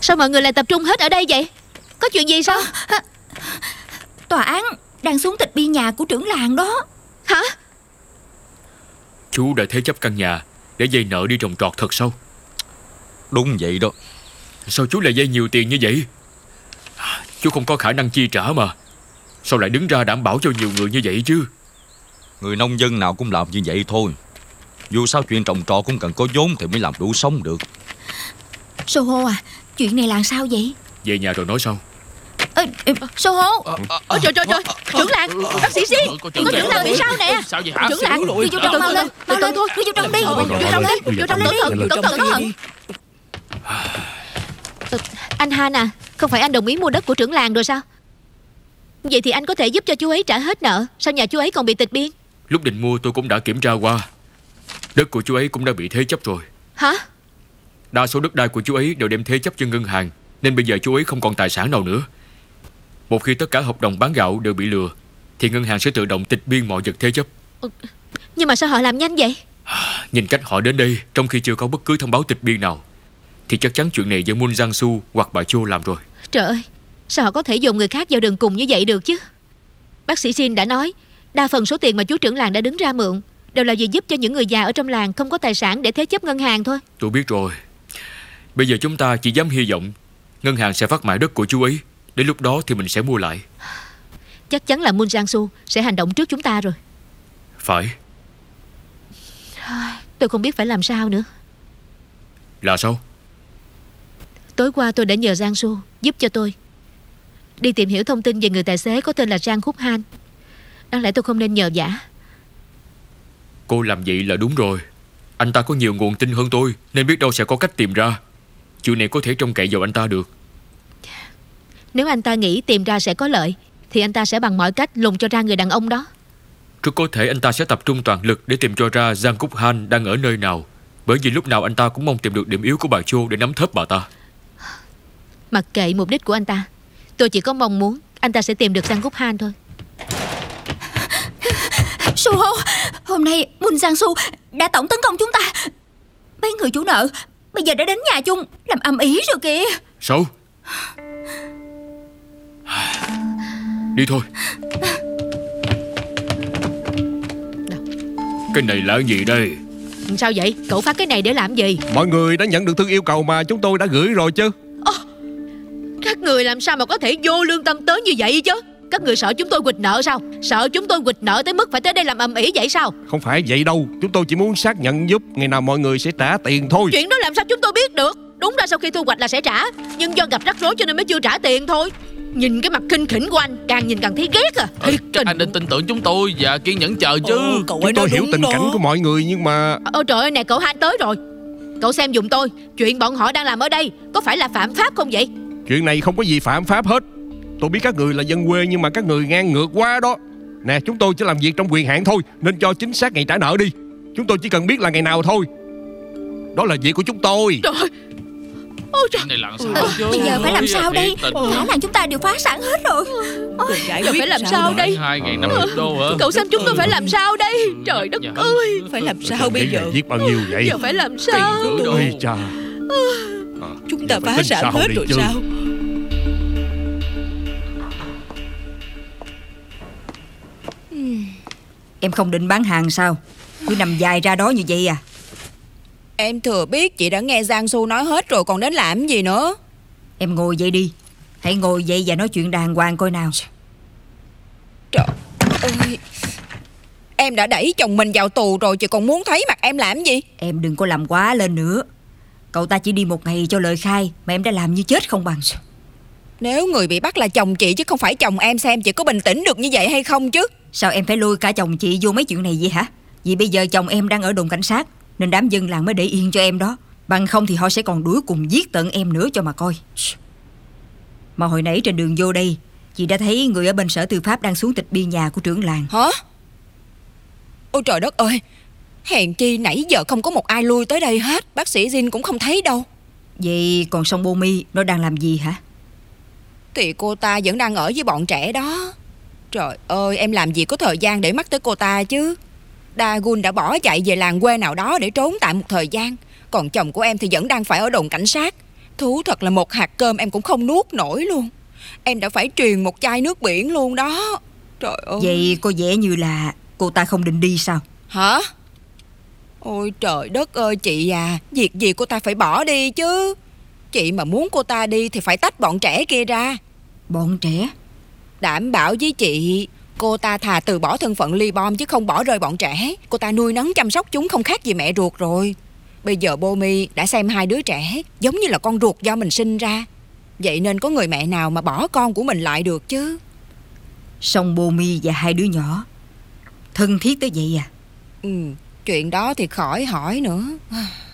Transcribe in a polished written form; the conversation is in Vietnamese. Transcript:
Sao mọi người lại tập trung hết ở đây vậy? Có chuyện gì sao? Tòa án đang xuống tịch biên nhà của trưởng làng đó. Hả? Chú đã thế chấp căn nhà để vay nợ đi trồng trọt thật sao? Đúng vậy đó. Sao chú lại vay nhiều tiền như vậy? Chú không có khả năng chi trả mà. Sao lại đứng ra đảm bảo cho nhiều người như vậy chứ? Người nông dân nào cũng làm như vậy thôi. Dù sao chuyện trồng trọt cũng cần có vốn thì mới làm đủ sống được. Soho à, chuyện này là sao vậy? Về nhà rồi nói sau. Soho. Trời, trưởng làng, bác sĩ Xin, có trưởng làng bị sao nè? Sao vậy hả? Trưởng làng, đưa vô trong mau lên, đưa vô trong đi, vô trong đi, cẩn thận. Anh Han à, không phải anh đồng ý mua đất của trưởng làng rồi sao? Vậy thì anh có thể giúp cho chú ấy trả hết nợ. Sao nhà chú ấy còn bị tịch biên? Lúc định mua tôi cũng đã kiểm tra qua. Đất của chú ấy cũng đã bị thế chấp rồi. Hả? Đa số đất đai của chú ấy đều đem thế chấp cho ngân hàng, nên bây giờ chú ấy không còn tài sản nào nữa. Một khi tất cả hợp đồng bán gạo đều bị lừa thì ngân hàng sẽ tự động tịch biên mọi vật thế chấp. Nhưng mà sao họ làm nhanh vậy? Nhìn cách họ đến đây trong khi chưa có bất cứ thông báo tịch biên nào thì chắc chắn chuyện này do Moon Jang-su hoặc bà Cho làm rồi. Trời ơi, sao họ có thể dồn người khác vào đường cùng như vậy được chứ? Bác sĩ Xin đã nói đa phần số tiền mà chú trưởng làng đã đứng ra mượn đều là vì giúp cho những người già ở trong làng không có tài sản để thế chấp ngân hàng thôi. Tôi biết rồi. Bây giờ chúng ta chỉ dám hy vọng ngân hàng sẽ phát mại đất của chú ấy. Đến lúc đó thì mình sẽ mua lại. Chắc chắn là Moon Jang-su sẽ hành động trước chúng ta rồi. Phải. Tôi không biết phải làm sao nữa. Là sao? Tối qua tôi đã nhờ Jang-su giúp cho tôi đi tìm hiểu thông tin về người tài xế có tên là Jang Kuk Han. Đáng lẽ tôi không nên nhờ vả. Cô làm vậy là đúng rồi. Anh ta có nhiều nguồn tin hơn tôi, nên biết đâu sẽ có cách tìm ra. Chuyện này có thể trông cậy vào anh ta được. Nếu anh ta nghĩ tìm ra sẽ có lợi thì anh ta sẽ bằng mọi cách lùng cho ra người đàn ông đó. Rất có thể anh ta sẽ tập trung toàn lực để tìm cho ra Jang Kuk Han đang ở nơi nào. Bởi vì lúc nào anh ta cũng mong tìm được điểm yếu của bà Cho để nắm thớp bà ta. Mặc kệ mục đích của anh ta, tôi chỉ có mong muốn anh ta sẽ tìm được Jang Kuk Han thôi. Soho, hôm nay Moon Jang-su đã tổng tấn công chúng ta. Mấy người chủ nợ bây giờ đã đến nhà chung làm ầm ĩ rồi kìa. Sao? Đi thôi. Cái này là gì đây? Sao vậy? Cậu phát cái này để làm gì? Mọi người đã nhận được thư yêu cầu mà chúng tôi đã gửi rồi chứ. Các người làm sao mà có thể vô lương tâm tới như vậy chứ? Các người sợ chúng tôi quỵt nợ sao? Sợ chúng tôi quỵt nợ tới mức phải tới đây làm ầm ĩ vậy sao? Không phải vậy đâu. Chúng tôi chỉ muốn xác nhận giúp ngày nào mọi người sẽ trả tiền thôi. Chuyện đó làm sao chúng tôi biết được? Đúng ra sau khi thu hoạch là sẽ trả, nhưng do gặp rắc rối cho nên mới chưa trả tiền thôi. Nhìn cái mặt khinh khỉnh của anh, càng nhìn càng thấy ghét à. Các anh nên tin tưởng chúng tôi và kiên nhẫn chờ chứ. Chúng tôi hiểu tình cảnh của mọi người nhưng mà... Ôi trời ơi nè, cậu Han tới rồi. Cậu xem giùm tôi, chuyện bọn họ đang làm ở đây có phải là phạm pháp không vậy? Chuyện này không có gì phạm pháp hết. Tôi biết các người là dân quê nhưng mà các người ngang ngược quá đó. Nè, chúng tôi chỉ làm việc trong quyền hạn thôi, nên cho chính xác ngày trả nợ đi. Chúng tôi chỉ cần biết là ngày nào thôi. Đó là việc của chúng tôi. Trời ơi. Ôi trời. Này làm sao chứ? Bây giờ phải làm sao đây? Cả làng chúng ta đều phá sản hết rồi. Giờ phải làm sao đây? 2.500 đô hả? Cậu xem chúng tôi phải làm sao đây? Trời đất ơi. Phải làm sao bây giờ? Viết bao nhiêu vậy? Giờ phải làm sao? Ôi chà. Chúng ta phá sản hết rồi sao? Em không định bán hàng sao? Cứ nằm dài ra đó như vậy à? Em thừa biết chị đã nghe Jang-su nói hết rồi còn đến làm gì nữa. Em ngồi dậy đi. Hãy ngồi dậy và nói chuyện đàng hoàng coi nào. Trời ơi, em đã đẩy chồng mình vào tù rồi, chị còn muốn thấy mặt em làm gì? Em đừng có làm quá lên nữa. Cậu ta chỉ đi một ngày cho lời khai mà em đã làm như chết không bằng. Nếu người bị bắt là chồng chị chứ không phải chồng em, xem chị có bình tĩnh được như vậy hay không chứ. Sao em phải lôi cả chồng chị vô mấy chuyện này vậy hả? Vì bây giờ chồng em đang ở đồn cảnh sát nên đám dân làng mới để yên cho em đó. Bằng không thì họ sẽ còn đuổi cùng giết tận em nữa cho mà coi. Mà hồi nãy trên đường vô đây, chị đã thấy người ở bên sở tư pháp đang xuống tịch biên nhà của trưởng làng. Hả? Ôi trời đất ơi, hèn chi nãy giờ không có một ai lui tới đây hết. Bác sĩ Jin cũng không thấy đâu. Vậy còn Song Bomi nó đang làm gì hả? Thì cô ta vẫn đang ở với bọn trẻ đó. Trời ơi, em làm gì có thời gian để mắt tới cô ta chứ. Dagun đã bỏ chạy về làng quê nào đó để trốn tạm một thời gian. Còn chồng của em thì vẫn đang phải ở đồn cảnh sát. Thú thật là một hạt cơm em cũng không nuốt nổi luôn. Em đã phải truyền một chai nước biển luôn đó. Trời ơi. Vậy có vẻ như là cô ta không định đi sao? Hả? Ôi trời đất ơi chị à, việc gì cô ta phải bỏ đi chứ. Chị mà muốn cô ta đi thì phải tách bọn trẻ kia ra. Bọn trẻ? Đảm bảo với chị, cô ta thà từ bỏ thân phận ly bom chứ không bỏ rơi bọn trẻ. Cô ta nuôi nấng chăm sóc chúng không khác gì mẹ ruột rồi. Bây giờ Bomi đã xem hai đứa trẻ giống như là con ruột do mình sinh ra. Vậy nên có người mẹ nào mà bỏ con của mình lại được chứ. Song Bomi và hai đứa nhỏ thân thiết tới vậy à? Chuyện đó thì khỏi hỏi nữa.